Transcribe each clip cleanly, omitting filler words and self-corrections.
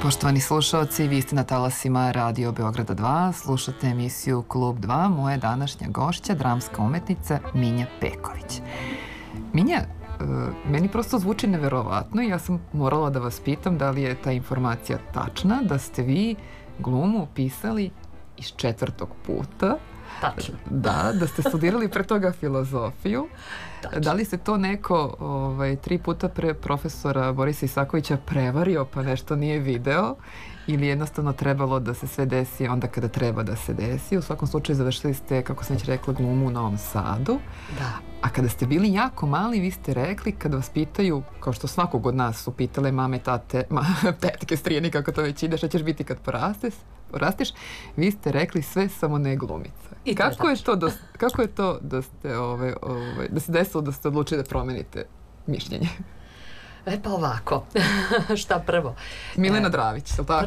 Poštovani slušalci, vi ste na talasima Radio Beograda 2, slušate emisiju Klub 2, moja današnja gošća, dramska umetnica Minja Peković. Minja, meni prosto zvuči neverovatno i ja sam morala da vas pitam da li je ta informacija tačna, da ste vi glumu pisali iz 4. puta. Tačno. Da ste studirali pre toga filozofiju. Tačno. Da li se to neko 3 puta pre profesora Borisa Isakovića prevario pa nešto nije video ili jednostavno trebalo da se sve desi onda kada treba da se desi? U svakom slučaju završili ste, kako sam već rekla, glumu u Novom Sadu. Da. A kada ste bili jako mali, vi ste rekli, kada vas pitaju, kao što svakog od nas su pitale mame, tate, tetke, strijeni, kako to već ide, šta ćeš biti kad porasteš, vi ste rekli sve samo ne glumica. I kako je to da ste da se desilo da ste odlučili da promenite mišljenje? Pa ovako, šta prvo? Milena Dravić, je li tako?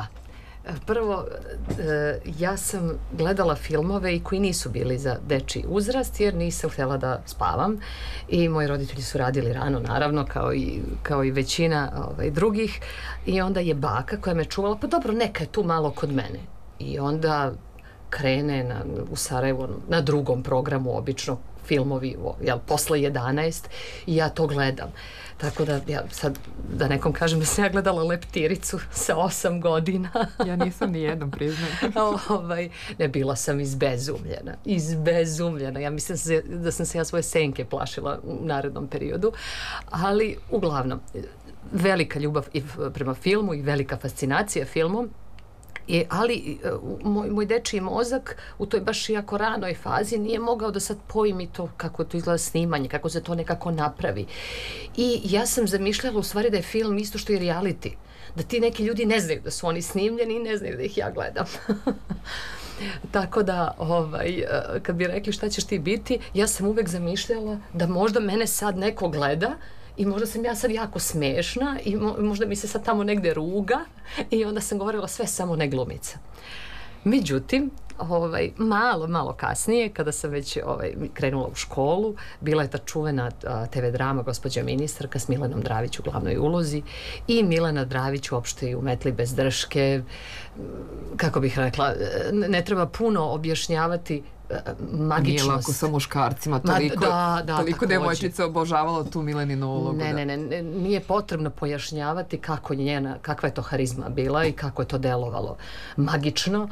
Prvo, ja sam gledala filmove i koji nisu bili za dečiji uzrast jer nisam htjela da spavam i moji roditelji su radili rano, naravno, kao i većina drugih, i onda je baka koja me čuvala, pa dobro, neka je tu malo kod mene. I onda krene u Sarajevu na drugom programu, obično filmovi, posle 11, i ja to gledam. Tako da, ja sad, da nekom kažem da sam ja gledala Leptiricu sa 8 godina. Ja nisam ni jednom, priznam. Ne, bila sam izbezumljena. Ja mislim da sam se ja svoje senke plašila u narednom periodu, ali uglavnom, velika ljubav i prema filmu i velika fascinacija filmom. Ali moj dečiji mozak u toj baš jako ranoj fazi nije mogao da sad pojmi to kako to izgleda snimanje, kako se to nekako napravi. I ja sam zamišljala u stvari da je film isto što i reality. Da ti neki ljudi ne znaju da su oni snimljeni i ne znaju da ih ja gledam. Tako da, kad bi rekli šta ćeš ti biti, ja sam uvek zamišljala da možda mene sad neko gleda i možda sam ja sad jako smešna i možda mi se sad tamo negde ruga i onda sam govorila sve samo ne glumica. Međutim, malo kasnije, kada sam već krenula u školu, bila je ta čuvena TV drama Gospođa ministarka s Milenom Dravić u glavnoj ulozi i Milena Dravić uopšte u Metli bez drške. Kako bih rekla, ne treba puno objašnjavati magičnost. Nije lako sa muškarcima, toliko devojčica obožavalo tu Mileninu ulogu. Ne, nije potrebno pojašnjavati kakva je to harizma bila i kako je to delovalo magično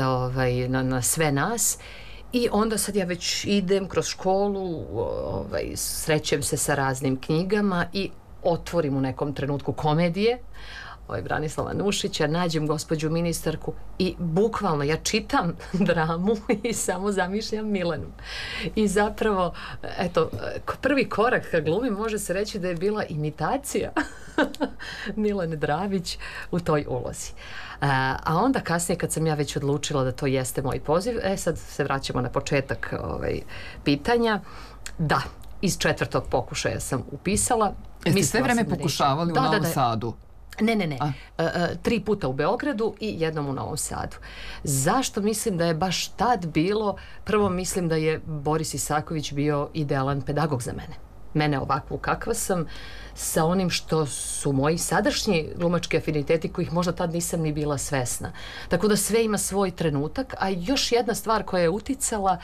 na sve nas. I onda sad ja već idem kroz školu, srećem se sa raznim knjigama i otvorim u nekom trenutku komedije Branislava Nušića, nađem Gospođu ministarku i bukvalno ja čitam dramu i samo zamišljam Milenu. I zapravo, eto, prvi korak ka glumi može se reći da je bila imitacija Milene Dravić u toj ulozi. A onda kasnije kad sam ja već odlučila da to jeste moj poziv, sad se vraćamo na početak pitanja. Da, iz 4. pokušaja sam upisala. Jeste sve vreme pokušavali u Novom Sadu? Ne. 3 puta u Beogradu i jednom u Novom Sadu. Zašto mislim da je baš tad bilo? Prvo mislim da je Boris Isaković bio idealan pedagog za mene. Mene ovakvu kakva sam, sa onim što su moji sadašnji glumački afiniteti kojih možda tad nisam ni bila svesna. Tako da sve ima svoj trenutak, a još jedna stvar koja je uticala,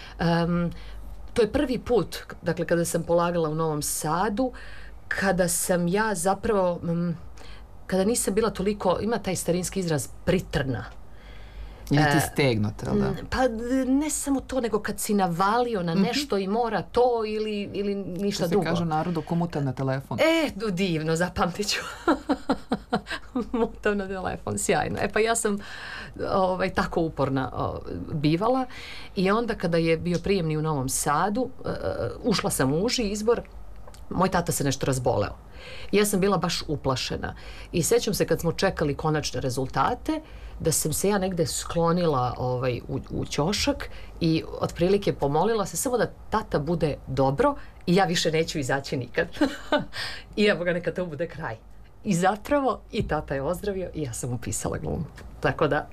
to je prvi put, dakle kada sam polagala u Novom Sadu, kada sam ja zapravo, kada nisam bila toliko, ima taj starinski izraz, pritrna. Ili ti stegnuta, da? Pa ne samo to, nego kad si navalio na nešto i mora to ili ništa drugo. To se kaže narodu ko mutav na telefon. Divno, zapamtit ću. Mutav na telefon, sjajno. Pa ja sam tako uporna bivala i onda kada je bio prijemni u Novom Sadu, ušla sam u uži izbor, moj tata se nešto razboleo. Ja sam bila baš uplašena i sjećam se kad smo čekali konačne rezultate da sam se ja negde sklonila u ćošak i otprilike pomolila se samo da tata bude dobro i ja više neću izaći nikad. I evo ga, neka to bude kraj. I zapravo i tata je ozdravio i ja sam upisala glumu. Tako da.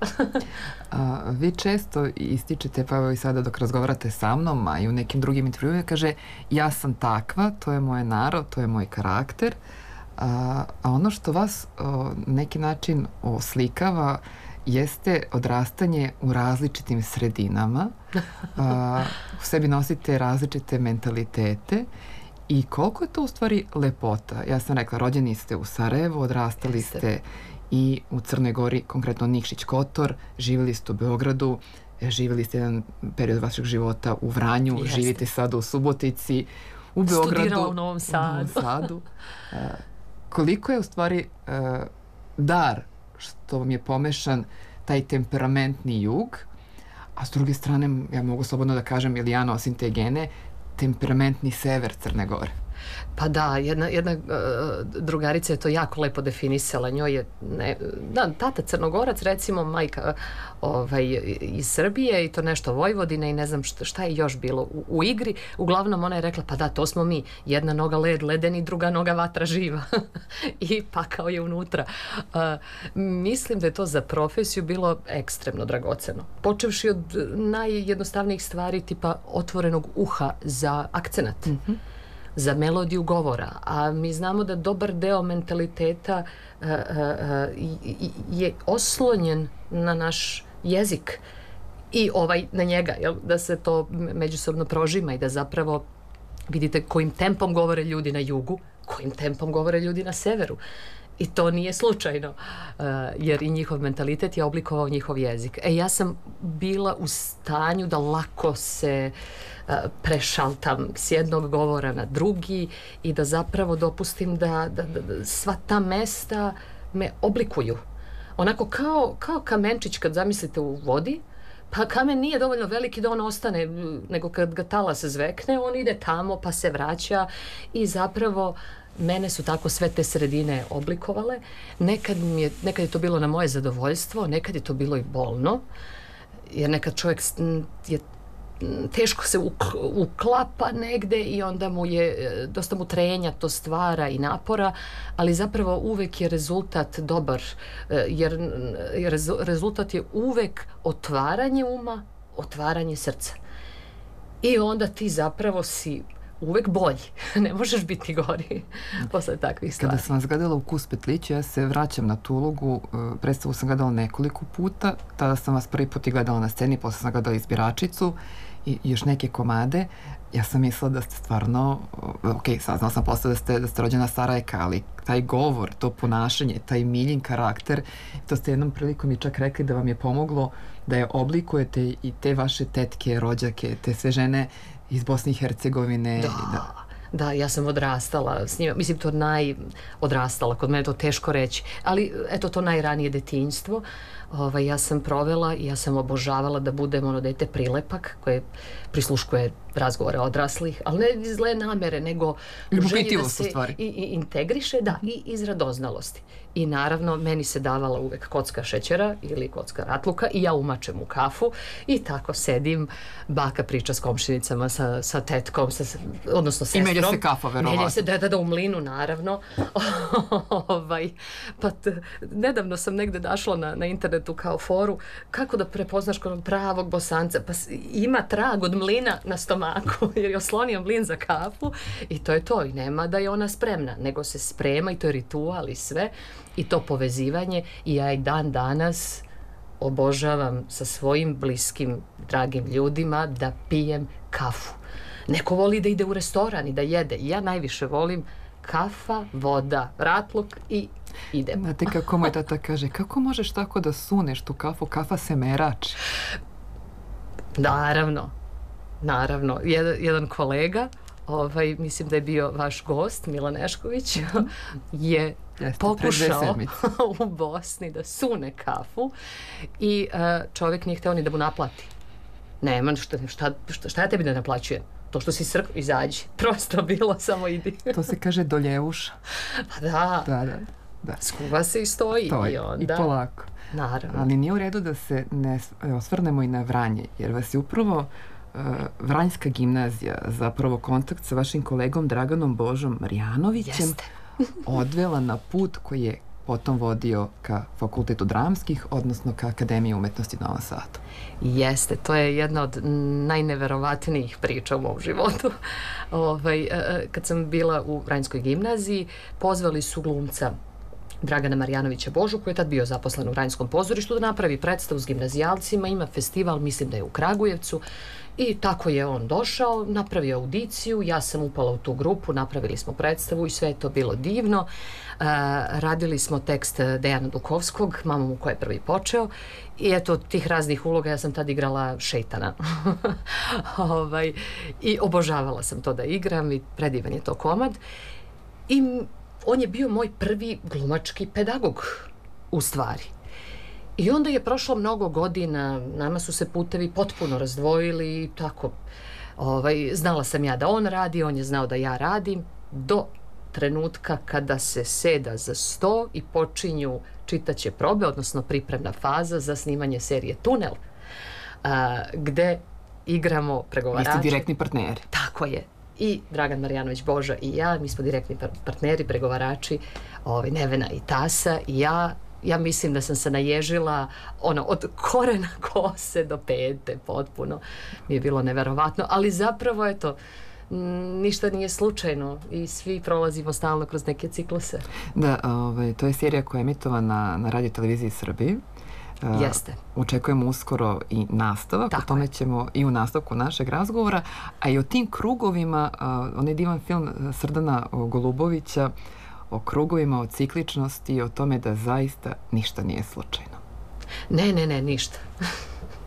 Vi često ističete, pa evo i sada dok razgovarate sa mnom, a i u nekim drugim intervjuima, kaže ja sam takva, to je moje narod, to je moj karakter. A ono što vas neki način oslikava jeste odrastanje u različitim sredinama. U sebi nosite različite mentalitete i koliko je to u stvari lepota. Ja sam rekla, rođeni ste u Sarajevu, odrastali ste i u Crnoj Gori, konkretno Nikšić Kotor, živjeli ste u Beogradu, živjeli ste jedan period vašeg života u Vranju, živite sada u Subotici, u Beogradu. Studirala u Novom Sadu. Koliko je u stvari dar što vam je pomešan taj temperamentni jug, a s druge strane, ja mogu slobodno da kažem, ili ja nosim te gene, temperamentni sever Crne Gore. Pa da, jedna drugarica je to jako lepo definisala. Njoj je, tata Crnogorac, recimo, majka iz Srbije i to nešto Vojvodine i ne znam šta je još bilo u igri. Uglavnom ona je rekla, pa da, to smo mi. Jedna noga led, ledeni, druga noga vatra živa. I pakao je unutra. Mislim da je to za profesiju bilo ekstremno dragoceno. Počevši od najjednostavnijih stvari tipa otvorenog uha za akcenat. Za melodiju govora, a mi znamo da dobar deo mentaliteta je oslonjen na naš jezik i na njega, da se to međusobno prožima i da zapravo vidite kojim tempom govore ljudi na jugu, kojim tempom govore ljudi na severu. I to nije slučajno, jer i njihov mentalitet je oblikovao njihov jezik. Ja sam bila u stanju da lako se prešaltam s jednog govora na drugi i da zapravo dopustim da sva ta mesta me oblikuju. Onako kao kamenčić kad zamislite u vodi, pa kamen nije dovoljno veliki da on ostane, nego kad ga talas zvekne, on ide tamo pa se vraća i zapravo mene su tako sve te sredine oblikovale. Nekad je to bilo na moje zadovoljstvo, nekad je to bilo i bolno, jer nekad čovjek je teško se uklapa negde i onda dosta mu trenja to stvara i napora, ali zapravo uvek je rezultat dobar, jer rezultat je uvek otvaranje uma, otvaranje srca. I onda ti zapravo si uvek bolji. Ne možeš biti gori posle takvih stvari. Kada sam vas gledala u Kus Petliću, ja se vraćam na tu ulogu. Predstavu sam gledala nekoliko puta. Tada sam vas prvi put i gledala na sceni, posle sam gledala Izbiračicu i još neke komade. Ja sam mislila da ste stvarno, saznala sam posle da ste rođena Sarajka, ali taj govor, to ponašanje, taj Miljin karakter, to ste jednom prilikom i čak rekli da vam je pomoglo da je oblikujete i te vaše tetke, rođake, te sve žene iz Bosne i Hercegovine. Da, ja sam odrastala s njima. Mislim, to odrastala, kod mene je to teško reći. Ali, eto, to najranije detinjstvo. Ja sam provela i ja sam obožavala da budem ono dete prilepak koje prisluškuje razgovore odraslih, ali ne iz zle namere, nego u želji da se i integriše, i iz radoznalosti. I naravno, meni se davala uvek kocka šećera ili kocka ratluka i ja umačem u kafu i tako sedim, baka priča s komšinicama, sa tetkom, odnosno sestrom. I melje se kafa, verovatno. Melje se, da, u mlinu, naravno. Pa nedavno sam negde našla na internetu kao foru kako da prepoznaš kod pravog Bosanca. Pa ima trag od mlina na stomaku, jer je oslonio mlin za kafu i to je to. I nema da je ona spremna, nego se sprema i to je ritual i sve. I to povezivanje i ja i dan danas obožavam sa svojim bliskim, dragim ljudima da pijem kafu. Neko voli da ide u restoran i da jede. Ja najviše volim kafa, voda, ratluk i idem. Znate kako moj tata kaže, kako možeš tako da suneš tu kafu, kafa se merači? Naravno. Jedan kolega, mislim da je bio vaš gost, Milan Nešković, je pokušao u Bosni da sune kafu i čovjek nije hteo ni da mu naplati. Nema, šta ja tebi da naplaćujem? To što si izađi. Prosto bilo, samo idi. To se kaže doljevuša. Pa da. Skuva se i stoji. I polako. Naravno. Ali nije u redu da se ne osvrnemo i na Vranje, jer vas je upravo Vranjska gimnazija, zapravo kontakt sa vašim kolegom Draganom Božom Marjanovićem, odvela na put koji je potom vodio ka Fakultetu dramskih, odnosno ka Akademiji umetnosti u Novom Sadu. Jeste, to je jedna od najneverovatnijih priča u mom životu. Kad sam bila u Vranjskoj gimnaziji, pozvali su glumca Dragana Marjanovića Božu, koji je tad bio zaposlen u Vranjskom pozorištu, da napravi predstavu s gimnazijalcima, ima festival, mislim da je u Kragujevcu, i tako je on došao, napravio audiciju, ja sam upala u tu grupu, napravili smo predstavu i sve je to bilo divno. Radili smo tekst Dejana Dukovskog, Mama mu ko je prvi počeo, i eto, od tih raznih uloga ja sam tad igrala šejtana. I obožavala sam to da igram i predivan je to komad. I on je bio moj prvi glumački pedagog, u stvari. I onda je prošlo mnogo godina, nama su se putevi potpuno razdvojili i tako. Znala sam ja da on radi, on je znao da ja radim, do trenutka kada se seda za sto i počinju čitaće probe, odnosno pripremna faza za snimanje serije Tunel, gde igramo pregovarače. Vi ste direktni partneri. Tako je. I Dragan Marjanović Boža i ja, mi smo direktni partneri, pregovarači, Nevena i Tasa, i ja mislim da sam se naježila od korena kose do pete, potpuno. Mi je bilo neverovatno, ali zapravo eto, ništa nije slučajno i svi prolazimo stalno kroz neke cikluse. Da, to je serija koja je emitovana na Radio Televiziji Srbiji. Jeste. Očekujemo uskoro i nastavak, o tome ćemo i u nastavku našeg razgovora, a i o tim krugovima, onaj divan film Srdana Golubovića, o krugovima, o cikličnosti i o tome da zaista ništa nije slučajno. Ne, ništa.